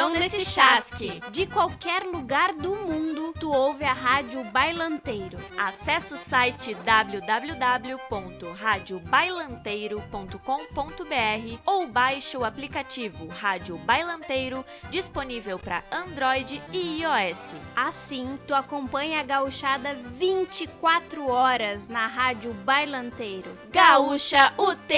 mão nesse chasque. De qualquer lugar do mundo, tu ouve a Rádio Bailanteiro. Acesse o site www.radiobailanteiro.com.br ou baixe o aplicativo Rádio Bailanteiro, disponível para Android e iOS. Assim, tu acompanha a gauchada 24 horas na Rádio Bailanteiro. Gaúcha, o